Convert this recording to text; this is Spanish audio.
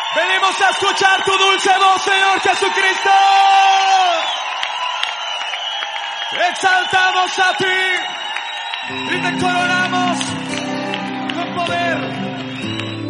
Venimos a escuchar tu dulce voz, Señor Jesucristo. Exaltamos a ti y te coronamos.